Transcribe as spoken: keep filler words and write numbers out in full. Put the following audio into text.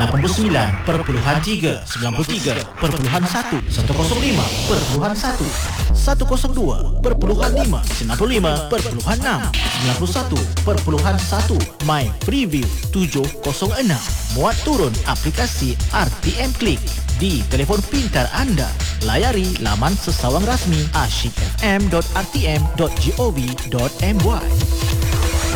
lapan puluh sembilan perpuluhan tiga, sembilan puluh tiga perpuluhan satu, seratus lima perpuluhan satu, seratus dua perpuluhan lima, sembilan puluh lima perpuluhan enam, sembilan puluh satu perpuluhan satu. My Freeview tujuh kosong enam. Muat turun aplikasi R T M Click di telefon pintar anda. Layari laman sesawang rasmi asyik f m dot r t m dot gov dot my.